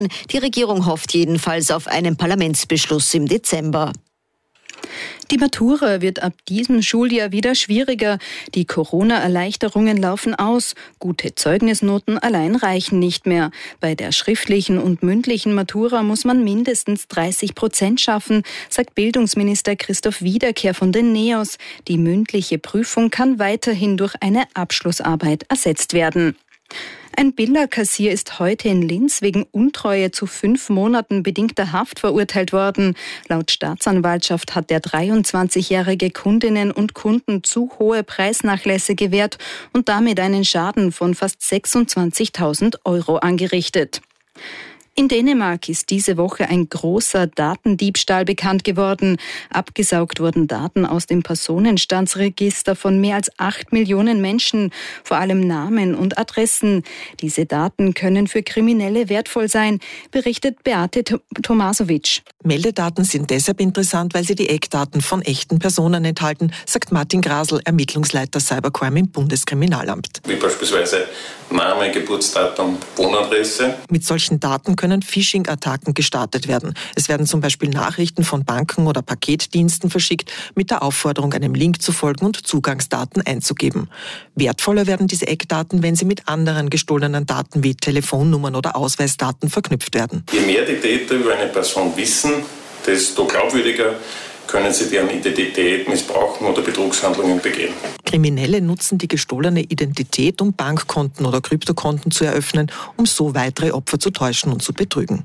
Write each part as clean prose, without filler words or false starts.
Die Regierung hofft jedenfalls auf einen Parlamentsbeschluss im Dezember. Die Matura wird ab diesem Schuljahr wieder schwieriger. Die Corona-Erleichterungen laufen aus. Gute Zeugnisnoten allein reichen nicht mehr. Bei der schriftlichen und mündlichen Matura muss man mindestens 30% schaffen, sagt Bildungsminister Christoph Wiederkehr von den NEOS. Die mündliche Prüfung kann weiterhin durch eine Abschlussarbeit ersetzt werden. Ein Billerkassier ist heute in Linz wegen Untreue zu 5 Monaten bedingter Haft verurteilt worden. Laut Staatsanwaltschaft hat der 23-jährige Kundinnen und Kunden zu hohe Preisnachlässe gewährt und damit einen Schaden von fast 26.000 Euro angerichtet. In Dänemark ist diese Woche ein großer Datendiebstahl bekannt geworden. Abgesaugt wurden Daten aus dem Personenstandsregister von mehr als 8 Millionen Menschen, vor allem Namen und Adressen. Diese Daten können für Kriminelle wertvoll sein, berichtet Beate Tomasovic. Meldedaten sind deshalb interessant, weil sie die Eckdaten von echten Personen enthalten, sagt Martin Grasl, Ermittlungsleiter Cybercrime im Bundeskriminalamt. Wie beispielsweise Name, Geburtsdatum, Wohnadresse. Mit solchen Daten können Phishing-Attacken gestartet werden. Es werden zum Beispiel Nachrichten von Banken oder Paketdiensten verschickt, mit der Aufforderung, einem Link zu folgen und Zugangsdaten einzugeben. Wertvoller werden diese Eckdaten, wenn sie mit anderen gestohlenen Daten wie Telefonnummern oder Ausweisdaten verknüpft werden. Je mehr die Täter über eine Person wissen, desto glaubwürdiger können sie deren Identität missbrauchen oder Betrugshandlungen begehen. Kriminelle nutzen die gestohlene Identität, um Bankkonten oder Kryptokonten zu eröffnen, um so weitere Opfer zu täuschen und zu betrügen.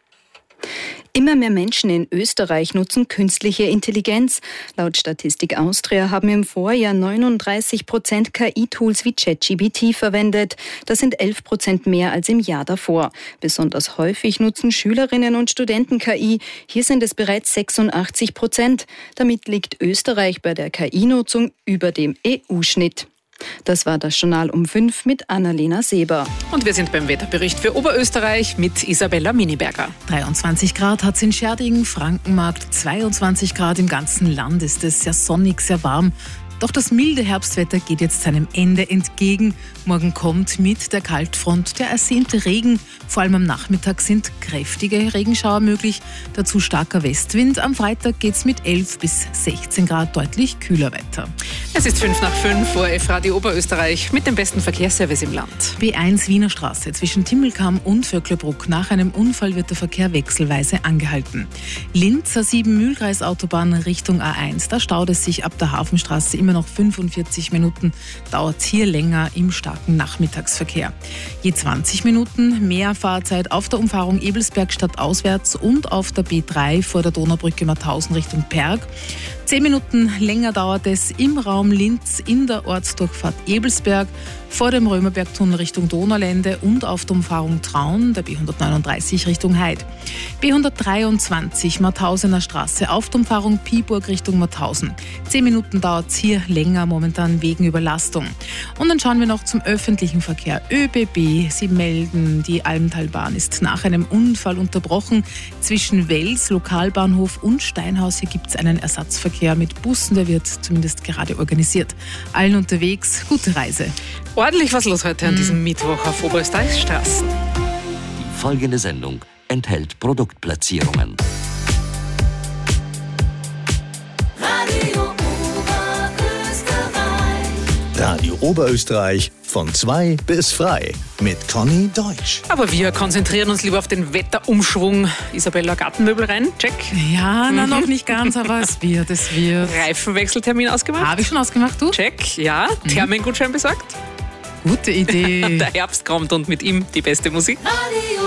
Immer mehr Menschen in Österreich nutzen künstliche Intelligenz. Laut Statistik Austria haben im Vorjahr 39% KI-Tools wie ChatGPT verwendet. Das sind 11% mehr als im Jahr davor. Besonders häufig nutzen Schülerinnen und Studenten KI. Hier sind es bereits 86%. Damit liegt Österreich bei der KI-Nutzung über dem EU-Schnitt. Das war das Journal um 5 mit Annalena Seber. Und wir sind beim Wetterbericht für Oberösterreich mit Isabella Miniberger. 23 Grad hat es in Scherding, Frankenmarkt, 22 Grad im ganzen Land. Ist es sehr sonnig, sehr warm. Doch das milde Herbstwetter geht jetzt seinem Ende entgegen. Morgen kommt mit der Kaltfront der ersehnte Regen. Vor allem am Nachmittag sind kräftige Regenschauer möglich. Dazu starker Westwind. Am Freitag geht es mit 11 bis 16 Grad deutlich kühler weiter. Es ist 5:05 ORF Radio Oberösterreich mit dem besten Verkehrsservice im Land. B1 Wiener Straße zwischen Timmelkamm und Vöcklerbruck. Nach einem Unfall wird der Verkehr wechselweise angehalten. Linz A7 Mühlkreisautobahn Richtung A1. Da staut es sich ab der Hafenstraße immer noch 45 Minuten. Dauert hier länger im starken Nachmittagsverkehr. Je 20 Minuten mehr Fahrzeit auf der Umfahrung Ebelsberg stadtauswärts und auf der B3 vor der Donaubrücke Mauthausen Richtung Perg. 10 Minuten länger dauert es im Raum Linz in der Ortsdurchfahrt Ebelsberg, vor dem Römerbergtunnel Richtung Donaulände und auf der Umfahrung Traun, der B139 Richtung Heid. B123 Mauthausener Straße auf der Umfahrung Piburg Richtung Mauthausen. 10 Minuten dauert es hier länger momentan wegen Überlastung. Und dann schauen wir noch zum öffentlichen Verkehr. ÖBB, sie melden, die Almtalbahn ist nach einem Unfall unterbrochen. Zwischen Wels, Lokalbahnhof und Steinhaus, hier gibt es einen Ersatzverkehr mit Bussen, der wird zumindest gerade organisiert. Allen unterwegs, gute Reise. Ordentlich was los heute an diesem Mittwoch auf Oberösterreichs Straßen. Die folgende Sendung enthält Produktplatzierungen. Radio Oberösterreich von 2 bis frei mit Conny Deutsch. Aber wir konzentrieren uns lieber auf den Wetterumschwung. Isabella, Gartenmöbel rein, check. Ja, noch nicht ganz, aber es wird. Reifenwechseltermin ausgemacht? Habe ich schon ausgemacht, du? Check, ja. Thermengutschein besorgt? Gute Idee. Der Herbst kommt und mit ihm die beste Musik.